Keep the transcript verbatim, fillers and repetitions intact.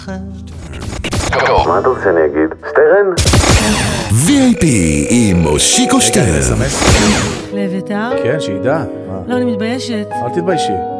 מה אתה רוצה אני אגיד? שטרן? וי איי פי עם מושיקו שטרן. לאביתר? כן, שידע. לא, אני מתביישת. אל תתביישי.